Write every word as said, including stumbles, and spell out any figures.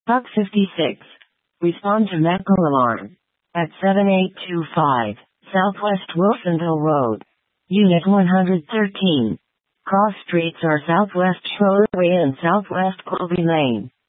Buck fifty-six. Respond to medical alarm. At seven eight two five, Southwest Wilsonville Road. Unit one hundred thirteen. Cross streets are Southwest Schroeder Way and Southwest Colby Lane.